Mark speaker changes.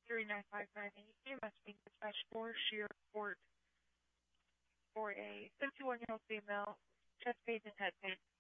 Speaker 1: 3959 you must be dispatched for Shreveport for a 51-year-old female, chest pain and head pain.